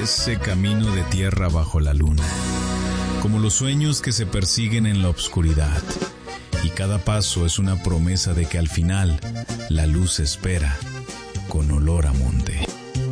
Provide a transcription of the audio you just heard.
ese camino de tierra bajo la luna, como los sueños que se persiguen en la oscuridad, y cada paso es una promesa de que al final la luz espera con olor a monte.